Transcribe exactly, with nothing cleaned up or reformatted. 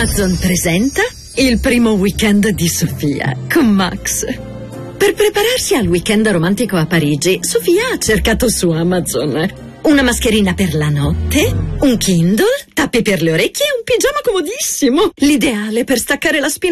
Amazon presenta il primo weekend di Sofia con Max. Per prepararsi al weekend romantico a Parigi, Sofia ha cercato su Amazon una mascherina per la notte, un Kindle, tappi per le orecchie e un pigiama comodissimo, l'ideale per staccare la spina